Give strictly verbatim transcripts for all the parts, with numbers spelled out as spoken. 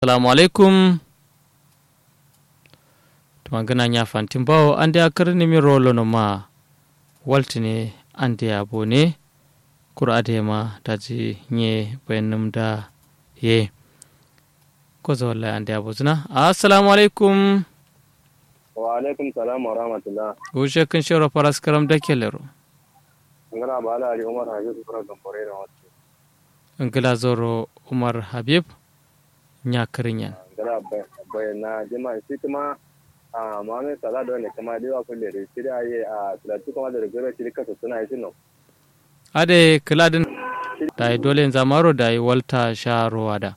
Assalamu alaikum. Tumangana nya fantin bawo ande akarni mi rolo no ma waltine ande abone kurade ma taji nye bayanum da ye ko zawalla ande abuzna. Assalamu alaikum. Wa alaikum salam wa rahmatullah. Ushe kun shoro paras karam da kelero. Ngana bala ali Umar Habib fura gambore na wasu. Ngila zoro Umar Habib nya karinya. Ngala bayana jima shi kuma a mame sala do ne kuma diwa kulle da shi da yi a tilatu kuma da gare shi kasa suna yi no. Ade kiladin dai dole zamaro dai walta sharo wada.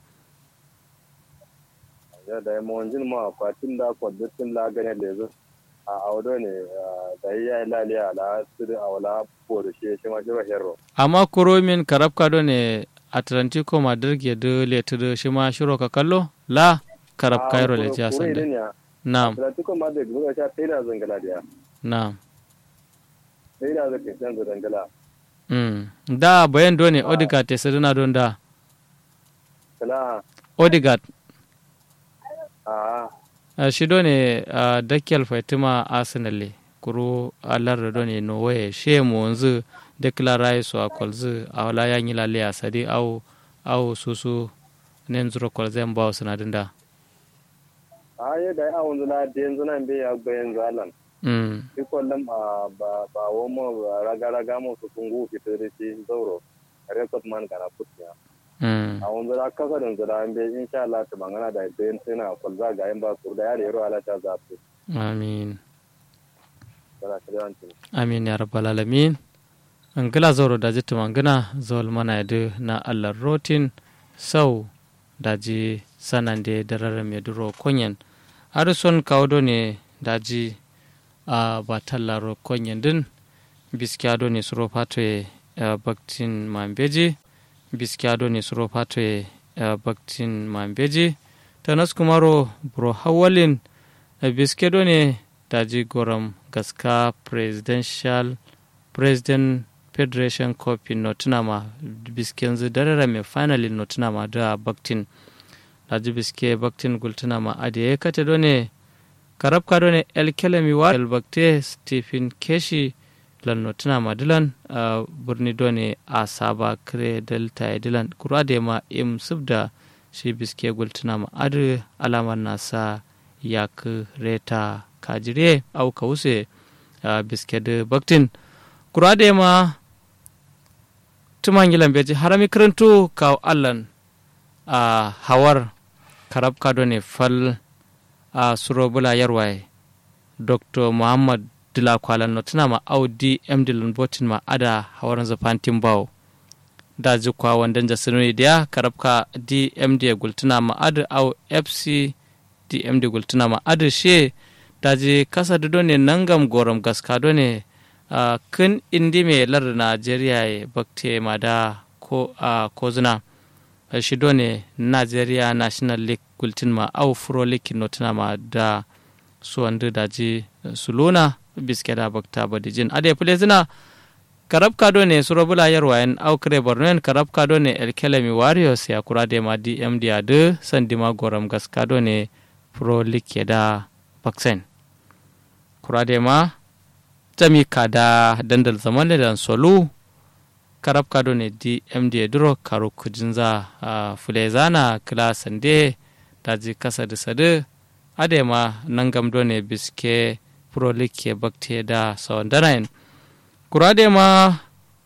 Ya da mu wanjin ma fatin da kwadatin la gane da zo a audo ne da yi laliya la su da awla ko da shi shi ma shi hero. Amma kuromin karabka do ne Atlantico Madrid ya de letu shi ma shiro ka kallo la karab Cairo le ja sanda. Na'am. Atlantico Madrid ga sha tsira zangala dia. Na'am. Tsira da ke san zangala. Mm. Da bayan do ne Odegaard te saduna don da. Kala. Odegaard. Ah. Uh, shi do ne uh, dakyal Fatima Arsenal kuro alar do ne no waye she mu yanzu declare su a kwalzu a wala ya yi lalle a sadi au au susu nen zuro kwalzen ba su na dinda. Aye da ya wanzu na da yanzu nan bai ya bayan zalan. Mm. Shi kwallon ba ba ba womo raga raga mu su kungu fito da shi zauro. Record man kana futiya. Mm. A wanzu da kasa da zura an bai insha Allah ta bangana da bayan tana kwalza ga yan ba su da ya da yaro ala ta zafi. Amin. Kana kiranci. Amin ya rabbal alamin. Angila zoro da jitu mangana zol mana yadu na Allah rotin sau daji sanande darare mai duro konyen harison kaudo ne daji a batallaro konyen din biskiado ne suro fatoye baktin mambeji biskiado ne suro fatoye baktin mambeji tanas kumaro bro hawalin biskiado ne daji goram gaska presidential president Federation Cup in Nottingham bisken darara mai finalin Nottingham da Baktin daji biske Baktin Gultinama adiye kate done karabka done El Kelemi wa El Bakte Stephen Keshi lan Nottingham dilan uh, burni done Asaba Kre Delta dilan kurade ma im subda shi biske Gultinama adu alamar nasa yak reta kajire au kause uh, biske de Baktin kurade ma tumangilan beji harami karantu kaw allan a hawar karab kado ne fal a surobula yarwai Doctor Muhammad Dila Kwalan Notuna ma Audi M Dilan Botin ma ada hawaran zafantin bawo da jikwa wandan jasinu da karab ka D M D gultuna ma ada au F C D M D gultuna ma ada she daji kasa do ne nangam goram gaskado ne Uh, kun indi mai lar Najeriya ya bakte ma da ko a uh, kozuna uh, shi ne Nigeria National League gultin ma au Pro League notuna ma da su wanda daji uh, suluna biske da bakta badijin ade fule zina karab kado ne su robula yarwayen au kare bornoen karab kado ne El Kelemi Warriors ya kura da ma D M D a da sandima goram gas kado ne Pro League ya da baksen kura da ma jami kada dandal zaman da solu karab kado ne D M D duro karo kujinza a fulezana kila sande daji kasa da sade adema nangam do ne biske prolike bakte da sawandanayin kurade ma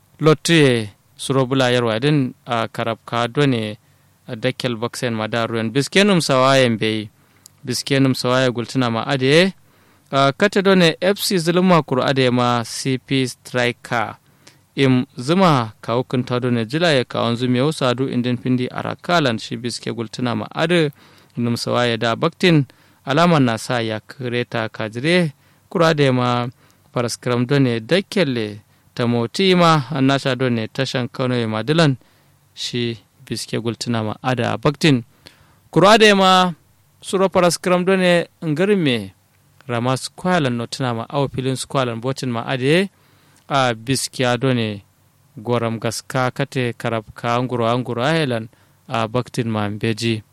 lotte surobula yarwa din a karab kado ne dakel baksen madaruyan biske num sawayen bai biske num sawaye gultuna ma ade Uh, kata done F C zuluma kuru adema C P Striker im zuma ka hukunta done jila ya kawon zume wasu adu indin pindi arakalan shi biske gultuna ma adu num sawaye da baktin alaman na sa ya kireta kajire kuru adema paraskram done dakelle ta moti ma annasha done tashan kano ya madilan shi biske gultuna ma ada baktin kuru adema suro paraskram done ngarme rama squalan notuna ma awa filin squalan botin ma ade a biskiya done goram gaska kate karab ka anguro anguro ahelan a baktin ma beji